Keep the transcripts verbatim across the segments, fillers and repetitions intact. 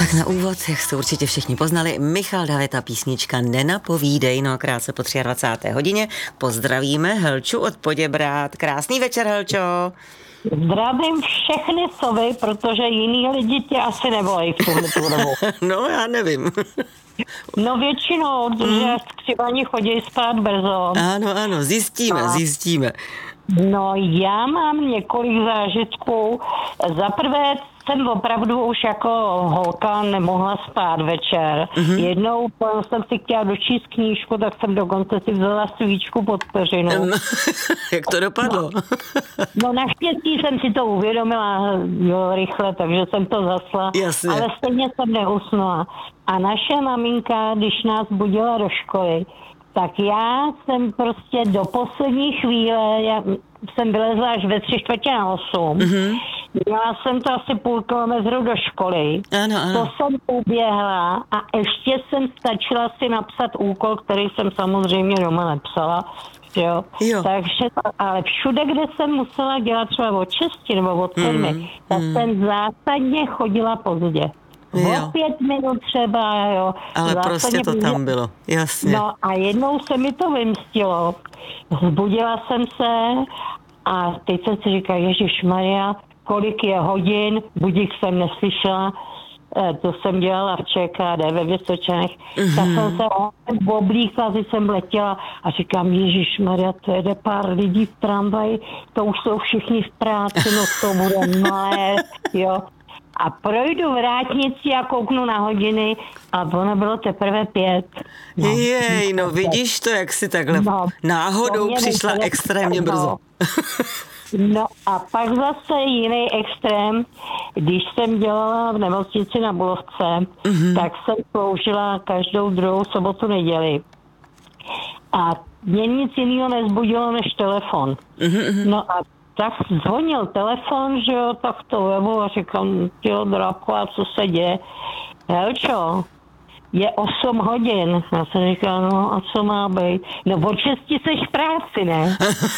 Tak na úvod, jak jste určitě všichni poznali, Michal David a písnička Nenapovídej, no a krátce po dvacáté třetí hodině pozdravíme Helču od Poděbrad. Krásný večer, Helčo. Zdravím všechny sovy, protože jiný lidi tě asi nevolají v tuhle dobu. No, já nevím. No většinou, protože mm. třeba oni chodí spát brzo. Ano, ano, zjistíme, a... zjistíme. No, já mám několik zážitků. Za prvé jsem opravdu už jako holka nemohla spát večer. Mm-hmm. Jednou jsem si chtěla dočíst knížku, tak jsem dokonce si vzala svíčku pod peřinu. No, jak to dopadlo? No, no naštěstí jsem si to uvědomila jo, rychle, takže jsem to zasla. Jasně. Ale stejně jsem neusnula. A naše maminka, když nás budila do školy, tak já jsem prostě do poslední chvíle, já jsem vylezla až ve tři čtvrtě na osm. Mm-hmm. Měla jsem to asi půl kilometru do školy. Ano, ano. To jsem uběhla a ještě jsem stačila si napsat úkol, který jsem samozřejmě doma nepsala. Jo. Jo. Takže, ale všude, kde jsem musela dělat třeba od šesti nebo od sedmi, mm, tak mm. jsem zásadně chodila pozdě. O pět minut třeba, jo. Ale prostě to tam bylo, jasně. No a jednou se mi to vymstilo. Zbudila jsem se a teď jsem si říkala, ježišmarja, kolik je hodin, budík jsem neslyšela, to jsem dělala v ČKD ve Vysočanech, mm-hmm. tak jsem se oblíkla, že jsem letěla a říkám, ježišmarja, to jede pár lidí v tramvaji, to už jsou všichni v práci, no to bude malé, jo. A projdu vrátnici a kouknu na hodiny a ono bylo teprve pět. No. Jej, no vidíš to, jak si takhle no, náhodou přišla extrémně no. brzo. No a pak zase jiný extrém, když jsem dělala v nemocnici na Bulovce, mm-hmm. tak jsem sloužila každou druhou sobotu neděli. A mě nic jiného nezbudilo než telefon. Mm-hmm. No a tak zvonil telefon, že jo, tak to webu a říkám, jo, Drábko, a co se děje? Helčo, je osm hodin. Já jsem říkal, no a co má být? No od šesti seš v práci, ne?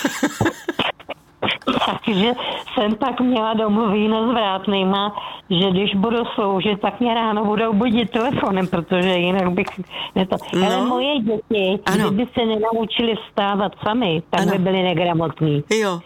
Takže jsem tak měla domluvíno s vrátnýma, že když budu sloužit, tak mě ráno budou budit telefonem, protože jinak bych... Neto... No. Ale moje děti, ano. kdyby se nenaučili vstávat sami, tak ano. by byli negramotní. Jo.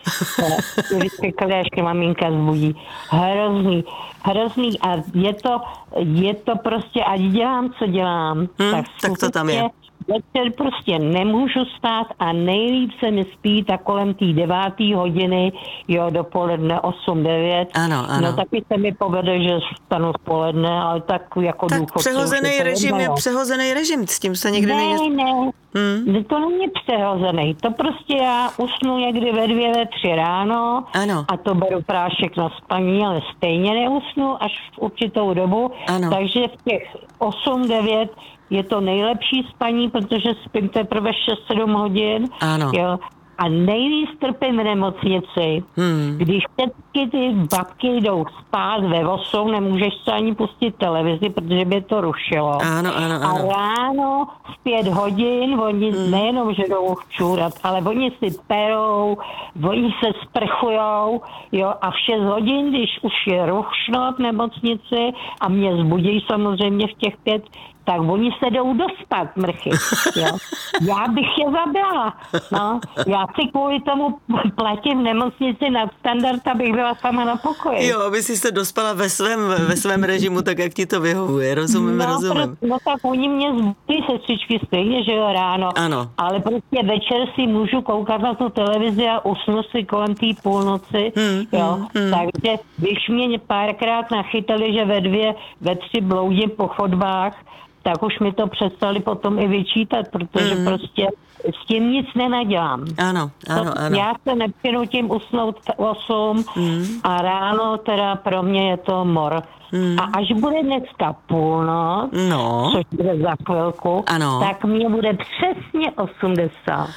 Když říkali, až maminka zbudí. Hrozný, hrozný. A je to, je to prostě, ať dělám, co dělám, hmm, tak, tak to tam je. Večer prostě nemůžu spát a nejlíp se mi spí tak kolem té deváté hodiny, jo, dopoledne osm devět. Ano, ano. No taky se mi povede, že stanu v poledne, ale tak jako tak důchodce. přehozený režim je přehozený režim, s tím se nikdy ne, nejde... Ne, hmm. ne, to není přehozený, to prostě já usnu někdy ve dvě, ve tři ráno ano. a to beru prášek na spaní, ale stejně neusnu až v určitou dobu, ano. takže v těch osm devět je to nejlepší spaní, protože spím teprve šest sedm hodin. Ano. Jo. A nejvíc trpím v nemocnici, hmm. když všechny ty babky jdou spát ve osm, nemůžeš se ani pustit televizi, protože by to rušilo. Ano, ano, ano. A ráno v pět hodin, oni hmm. nejenom, že jdou čůrat, ale oni si perou, oni se sprchujou, jo, a v šest hodin, když už je rušno v nemocnici a mě zbudí samozřejmě v těch pět, tak oni se jdou dospat, mrchy. Jo. Já bych je zabrala. No. Já si kvůli tomu platím v nemocnici nad standard, abych byla sama na pokoji. Jo, aby si se dospala ve svém, ve svém režimu, tak jak ti to vyhovuje. Rozumím, no, rozumím. Pro, no tak oni mě zbudí sestřičky stejně, že jo, ráno. Ano. Ale prostě večer si můžu koukat na tu televizi a usnu si kolem té půlnoci. Hmm, jo. Hmm, Takže když mě párkrát nachytali, že ve dvě, ve tři bloudím po chodbách, tak už mi to přestali potom i vyčítat, protože mm. prostě s tím nic nenadělám. Ano, ano, ano. Já se nepřinutím usnout osm mm. a ráno teda pro mě je to mor. Mm. A až bude dneska půlnoc, no. což bude za chvilku, ano. tak mě bude přesně osmdesát.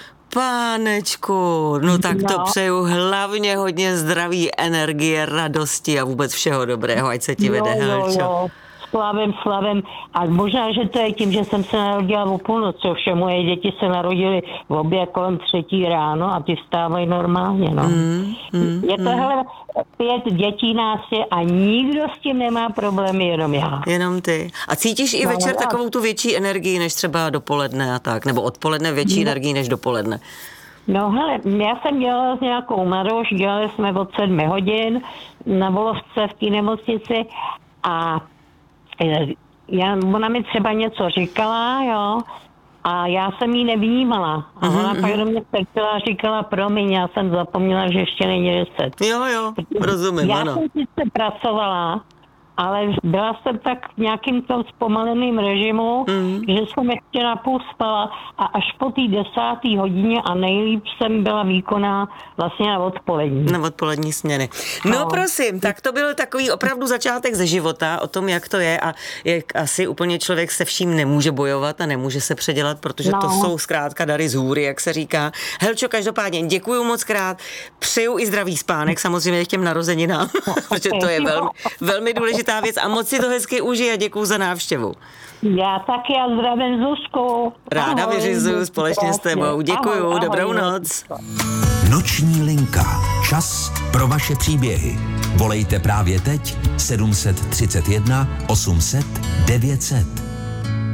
Pánečku, no tak no. to přeju hlavně hodně zdraví, energie, radosti a vůbec všeho dobrého, ať se ti vede, Helčo. slavem, slavem. A možná, že to je tím, že jsem se narodila o půlnoci, ovšem moje děti se narodily v obě kolem třetí ráno a ty vstávají normálně, no. Mm, mm, je to, mm. hele, pět dětí nás je a nikdo s tím nemá problémy, jenom já. Jenom ty. A cítíš i večer no, takovou tu větší energii, než třeba dopoledne a tak, nebo odpoledne větší no. energii než dopoledne? No hele, já jsem dělala s nějakou Maroš, dělali jsme od sedmi hodin na Volovce v té nemocnici a já, ona mi třeba něco říkala, jo, a já jsem jí nevnímala. A mm-hmm. ona pak do mě strčila a říkala, promiň, já jsem zapomněla, že ještě není deset. Jo, jo, rozumím, já ano. Já jsem sice pracovala, ale byla jsem tak v nějakým tom zpomaleným režimu, mm. že jsem ještě napůl spala a až po té desáté hodině a nejlíp jsem byla výkonná vlastně na odpolední. Na odpolední směny. No, no prosím, tak to byl takový opravdu začátek ze života, o tom, jak to je a jak asi úplně člověk se vším nemůže bojovat a nemůže se předělat, protože no. to jsou zkrátka dary z hůry, jak se říká. Helčo, každopádně děkuju moc krát, přeju i zdravý spánek, samozřejmě k těm narozeninám, protože to je velmi, velmi důležitá věc a moc si to hezky užij a děkuju za návštěvu. Já taky a zdravím Zuzku. Ráda vyřizuju společně s tebou. Děkuju, ahoj, dobrou ahoj. noc. Noční linka. Čas pro vaše příběhy. Volejte právě teď sedm set třicet jedna osm set devět set.